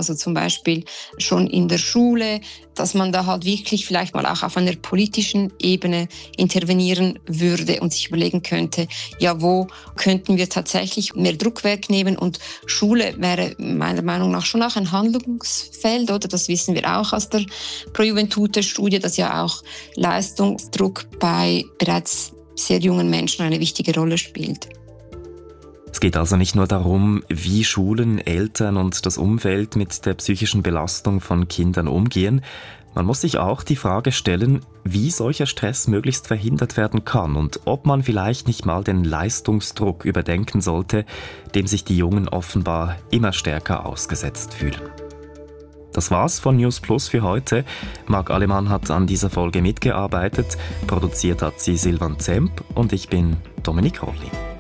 also zum Beispiel schon in der Schule, dass man da halt wirklich vielleicht mal auch auf einer politischen Ebene intervenieren würde und sich überlegen könnte, ja, wo könnten wir tatsächlich mehr Druck wegnehmen? Und Schule wäre meiner Meinung nach schon auch ein Handlungsfeld, oder? Das wissen wir auch aus der Pro Juventute-Studie, dass ja auch Leistungsdruck bei bereits sehr jungen Menschen eine wichtige Rolle spielt. Es geht also nicht nur darum, wie Schulen, Eltern und das Umfeld mit der psychischen Belastung von Kindern umgehen. Man muss sich auch die Frage stellen, wie solcher Stress möglichst verhindert werden kann und ob man vielleicht nicht mal den Leistungsdruck überdenken sollte, dem sich die Jungen offenbar immer stärker ausgesetzt fühlen. Das war's von News Plus für heute. Marc Alemann hat an dieser Folge mitgearbeitet, produziert hat sie Silvan Zemp und ich bin Dominik Rolli.